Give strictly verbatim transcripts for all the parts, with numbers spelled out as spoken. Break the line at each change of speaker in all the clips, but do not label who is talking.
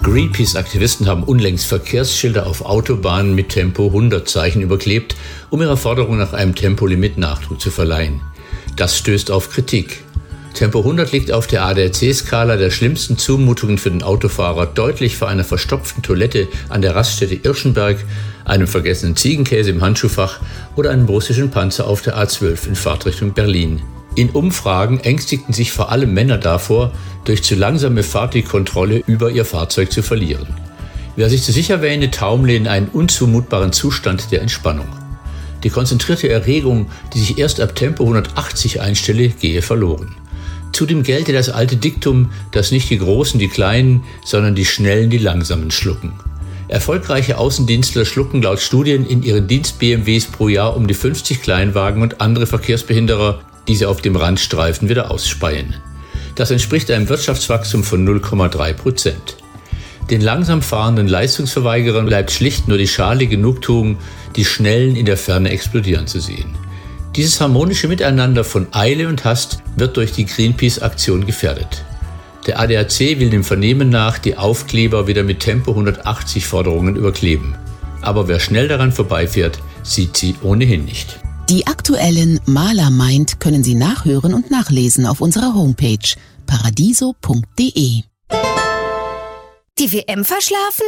Greenpeace-Aktivisten haben unlängst Verkehrsschilder auf Autobahnen mit Tempo hundert Zeichen überklebt, um ihrer Forderung nach einem Tempolimit Nachdruck zu verleihen. Das stößt auf Kritik. Tempo hundert liegt auf der A D A C-Skala der schlimmsten Zumutungen für den Autofahrer deutlich vor einer verstopften Toilette an der Raststätte Irschenberg, einem vergessenen Ziegenkäse im Handschuhfach oder einem russischen Panzer auf der A zwölf in Fahrtrichtung Berlin. In Umfragen ängstigten sich vor allem Männer davor, durch zu langsame Fahrt die Kontrolle über ihr Fahrzeug zu verlieren. Wer sich zu sicher wähne, taumle in einen unzumutbaren Zustand der Entspannung. Die konzentrierte Erregung, die sich erst ab Tempo hundertachtzig einstelle, gehe verloren. Zudem gelte das alte Diktum, dass nicht die Großen die Kleinen, sondern die Schnellen die Langsamen schlucken. Erfolgreiche Außendienstler schlucken laut Studien in ihren Dienst-B M Ws pro Jahr um die fünfzig Kleinwagen und andere Verkehrsbehinderer, die sie auf dem Randstreifen wieder ausspeien. Das entspricht einem Wirtschaftswachstum von null Komma drei Prozent. Den langsam fahrenden Leistungsverweigerern bleibt schlicht nur die schale Genugtuung, die Schnellen in der Ferne explodieren zu sehen. Dieses harmonische Miteinander von Eile und Hast wird durch die Greenpeace-Aktion gefährdet. Der A D A C will dem Vernehmen nach die Aufkleber wieder mit Tempo hundertachtzig Forderungen überkleben. Aber wer schnell daran vorbeifährt, sieht sie ohnehin nicht.
Die aktuellen Maler meint können Sie nachhören und nachlesen auf unserer Homepage paradiso punkt de.
Die W M verschlafen?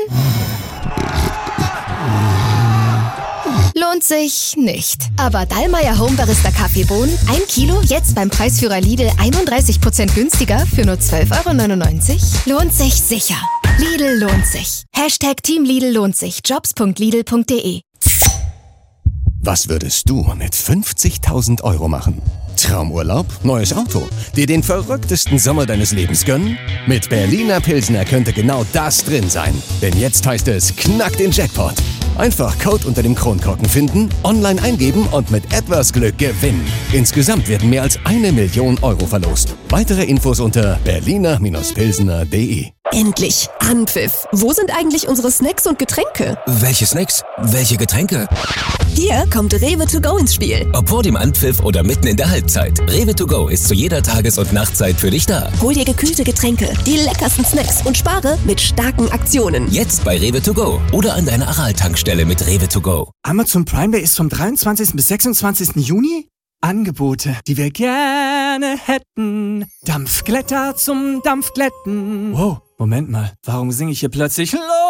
Lohnt sich nicht. Aber Dallmayr Home Barista Kaffeebohnen, ein Kilo, jetzt beim Preisführer Lidl einunddreißig Prozent günstiger für nur zwölf Euro neunundneunzig? Lohnt sich sicher. Lidl lohnt sich. Hashtag Team Lidl lohnt sich. jobs punkt lidl punkt de.
Was würdest du mit fünfzigtausend Euro machen? Traumurlaub? Neues Auto? Dir den verrücktesten Sommer deines Lebens gönnen? Mit Berliner Pilsner könnte genau das drin sein. Denn jetzt heißt es, knack den Jackpot. Einfach Code unter dem Kronkorken finden, online eingeben und mit etwas Glück gewinnen. Insgesamt werden mehr als eine Million Euro verlost. Weitere Infos unter berliner Pilsner punkt de.
Endlich! Anpfiff! Wo sind eigentlich unsere Snacks und Getränke?
Welche Snacks? Welche Getränke?
Hier kommt Rewe to go ins Spiel.
Ob vor dem Anpfiff oder mitten in der Halbzeit. Rewe to go ist zu jeder Tages- und Nachtzeit für dich da.
Hol dir gekühlte Getränke, die leckersten Snacks und spare mit starken Aktionen.
Jetzt bei Rewe to go oder an deiner Aral-Tankstelle mit Rewe to go.
Amazon Prime Day ist vom dreiundzwanzigsten bis sechsundzwanzigsten Juni. Angebote, die wir gerne hätten. Dampfglätter zum Dampfglätten. Wow, Moment mal, warum singe ich hier plötzlich